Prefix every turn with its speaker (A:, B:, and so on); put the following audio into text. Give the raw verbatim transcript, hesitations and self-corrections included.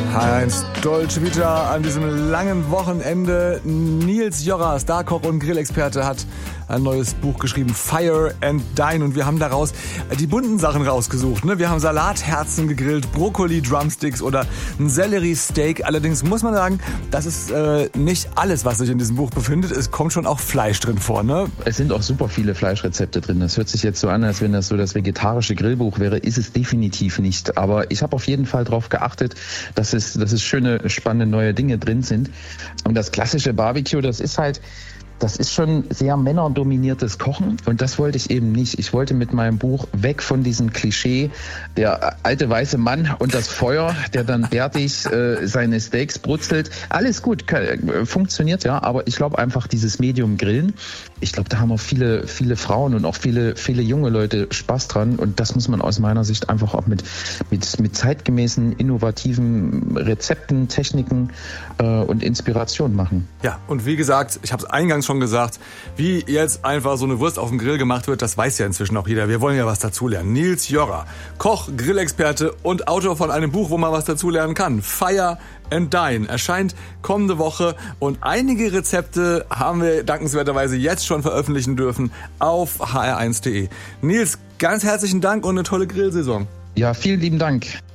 A: Heinz Dolce Vita an diesem langen Wochenende. Nils Jorra, Starkoch und Grillexperte, hat ein neues Buch geschrieben, Fire and Dine. Und wir haben daraus die bunten Sachen rausgesucht. Ne? Wir haben Salatherzen gegrillt, Brokkoli-Drumsticks oder ein Sellerie-Steak. Allerdings muss man sagen, das ist äh, nicht alles, was sich in diesem Buch befindet. Es kommt schon auch Fleisch drin vor. Ne?
B: Es sind auch super viele Fleischrezepte drin. Das hört sich jetzt so an, als wenn das so das vegetarische Grillbuch wäre. Ist es definitiv nicht. Aber ich habe auf jeden Fall darauf geachtet, dass es, dass es schöne, spannende neue Dinge drin sind. Und das klassische Barbecue, das ist halt... Das ist schon sehr männerdominiertes Kochen und das wollte ich eben nicht. Ich wollte mit meinem Buch weg von diesem Klischee, der alte weiße Mann und das Feuer, der dann bärtig äh, seine Steaks brutzelt. Alles gut, kann, funktioniert ja, aber ich glaube einfach dieses Medium Grillen, ich glaube, da haben auch viele, viele Frauen und auch viele, viele junge Leute Spaß dran und das muss man aus meiner Sicht einfach auch mit, mit, mit zeitgemäßen, innovativen Rezepten, Techniken äh, und Inspiration machen.
A: Ja, und wie gesagt, ich habe es eingangs schon gesagt, wie jetzt einfach so eine Wurst auf dem Grill gemacht wird, das weiß ja inzwischen auch jeder. Wir wollen ja was dazulernen. Nils Jorra, Koch, Grillexperte und Autor von einem Buch, wo man was dazulernen kann. Fire and Dine erscheint kommende Woche und einige Rezepte haben wir dankenswerterweise jetzt schon veröffentlichen dürfen auf h r eins punkt d e. Nils, ganz herzlichen Dank und eine tolle Grillsaison.
B: Ja, vielen lieben Dank.